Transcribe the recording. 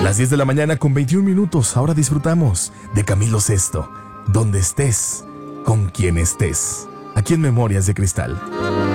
Las 10 de la mañana con 21 minutos. Ahora disfrutamos de Camilo Sesto. Donde estés, con quien estés. Aquí en Memorias de Cristal.